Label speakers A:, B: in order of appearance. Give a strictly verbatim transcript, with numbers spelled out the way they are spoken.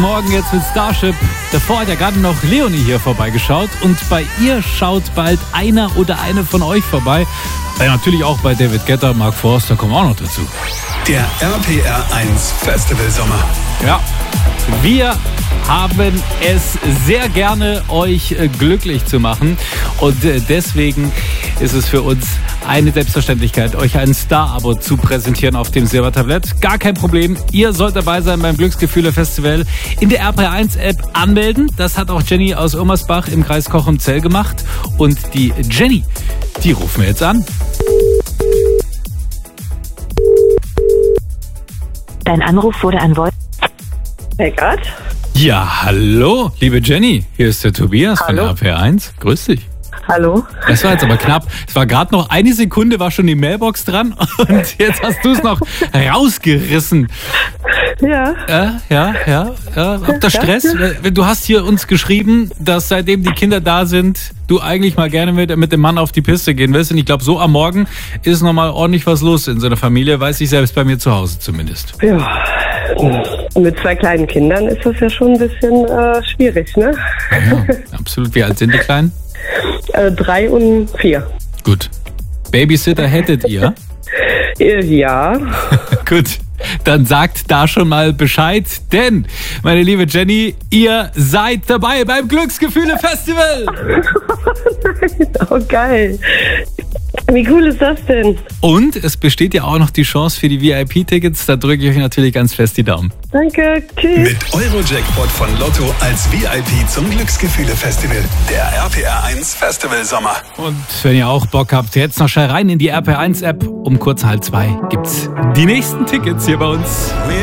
A: Morgen jetzt mit Starship. Davor hat ja gerade noch Leonie hier vorbeigeschaut und bei ihr schaut bald einer oder eine von euch vorbei. Ja, natürlich auch bei David Guetta, Mark Forster kommen auch noch dazu.
B: Der R P R eins Festival Sommer.
A: Ja, wir haben es sehr gerne, euch glücklich zu machen. Und deswegen ist es für uns eine Selbstverständlichkeit, euch ein Star-Abo zu präsentieren auf dem Silbertablett. Gar kein Problem. Ihr sollt dabei sein beim Glücksgefühle-Festival. In der R P R eins App anmelden. Das hat auch Jenny aus Omersbach im Kreis Cochem-Zell gemacht. Und die Jenny, die rufen wir jetzt an.
C: Dein Anruf wurde an Voice.
D: Eckart?
A: Ja, hallo, liebe Jenny. Hier ist der Tobias
D: Hallo.
A: von R P R eins. Grüß dich.
D: Hallo?
A: Das war jetzt aber knapp. Es war gerade noch eine Sekunde, war schon die Mailbox dran und jetzt hast du es noch rausgerissen.
D: Ja.
A: Ja, ja, ja. ja. Habt ihr Stress? Du hast hier uns geschrieben, dass seitdem die Kinder da sind, du eigentlich mal gerne mit, mit dem Mann auf die Piste gehen willst. Und ich glaube, so am Morgen ist nochmal ordentlich was los in so einer Familie. Weiß ich selbst bei mir zu Hause zumindest.
D: Ja. Mit zwei kleinen Kindern ist das ja schon ein bisschen äh, schwierig, ne?
A: Ja, absolut. Wie alt sind die Kleinen?
D: Äh, drei und vier.
A: Gut. Babysitter hättet ihr?
D: Äh, ja.
A: Gut, dann sagt da schon mal Bescheid, denn, meine liebe Jenny, ihr seid dabei beim Glücksgefühle-Festival.
D: Oh, geil. Wie cool ist das denn?
A: Und es besteht ja auch noch die Chance für die V I P-Tickets, da drücke ich euch natürlich ganz fest die Daumen.
D: Danke, tschüss.
B: Mit Eurojackpot von Lotto als V I P zum Glücksgefühle-Festival. Der R P R eins Festival Sommer.
A: Und wenn ihr auch Bock habt, jetzt noch schnell rein in die R P R eins App. Um kurz halb zwei gibt's die nächsten Tickets hier bei uns.